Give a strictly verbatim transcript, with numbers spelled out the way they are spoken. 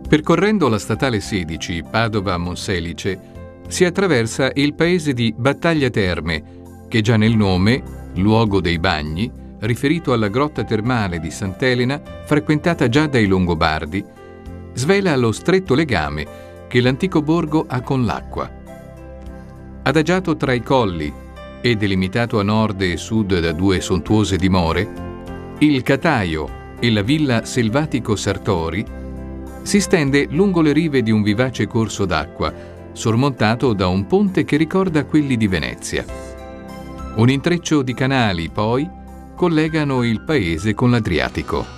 Percorrendo la statale sedici Padova-Monselice si attraversa il paese di Battaglia Terme, che già nel nome, luogo dei bagni, riferito alla grotta termale di Sant'Elena, frequentata già dai Longobardi, svela lo stretto legame che l'antico borgo ha con l'acqua. Adagiato tra i colli e delimitato a nord e sud da due sontuose dimore, il Cataio e la villa Selvatico Sartori si stende lungo le rive di un vivace corso d'acqua, sormontato da un ponte che ricorda quelli di Venezia. Un intreccio di canali, poi, collegano il paese con l'Adriatico.